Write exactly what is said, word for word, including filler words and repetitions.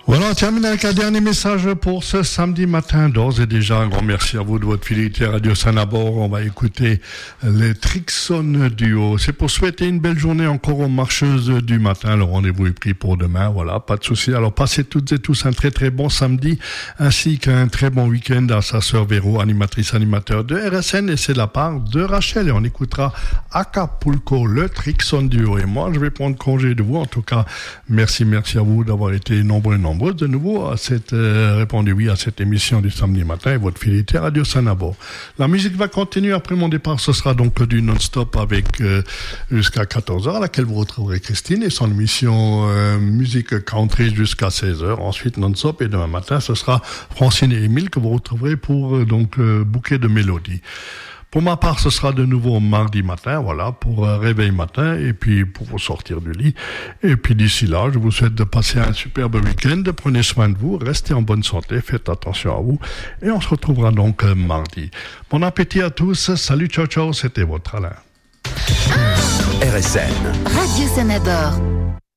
Voilà, on termine avec un dernier message pour ce samedi matin. D'ores et déjà, un grand merci à vous de votre fidélité à Radio Sanabor. On va écouter les Trixon Duo. C'est pour souhaiter une belle journée encore aux marcheuses du matin. Le rendez-vous est pris pour demain. Voilà, pas de souci. Alors, passez toutes et tous un très très bon samedi, ainsi qu'un très bon week-end à sa sœur Véro, animatrice animateur de R S N. Et c'est de la part de Rachel. Et on écoutera Acapulco, le Trixon Duo. Et moi, je vais prendre congé de vous. En tout cas, merci, merci à vous d'avoir été nombreux et nombreux de nouveau à cette euh, répondu oui à cette émission du samedi matin et votre fidélité à Radio Sanabor. La musique va continuer après mon départ. Ce sera donc du non-stop avec euh, jusqu'à quatorze heures, à laquelle vous retrouverez Christine et son émission euh, musique country jusqu'à seize heures. Ensuite non-stop et demain matin ce sera Francine et Émile que vous retrouverez pour euh, donc euh, bouquet de mélodies. Pour ma part, ce sera de nouveau mardi matin, voilà, pour euh, réveil matin, et puis pour vous sortir du lit. Et puis d'ici là, je vous souhaite de passer un superbe week-end. Prenez soin de vous, restez en bonne santé, faites attention à vous, et on se retrouvera donc euh, mardi. Bon appétit à tous, salut, ciao, ciao, c'était votre Alain. R S N. Radio Sanabor.